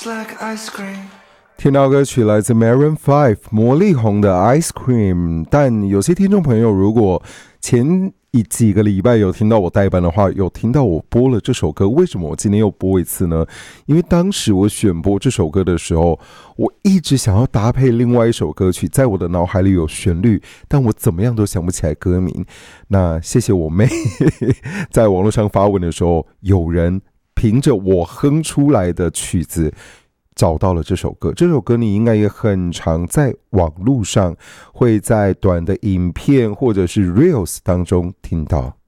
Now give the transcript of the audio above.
听到歌曲来自 Maroon 5魔力红的 Ice Cream， 但有些听众朋友如果前几个礼拜有听到我代班的话，有听到我播了这首歌，为什么我今天又播一次呢？因为当时我选播这首歌的时候，我一直想要搭配另外一首歌曲，在我的脑海里有旋律，但我怎么样都想不起来歌名。那谢谢我妹在网络上发文的时候，有人凭着我哼出来的曲子找到了这首歌。这首歌你应该也很常在网络上会在短的影片或者是 Reels 当中听到。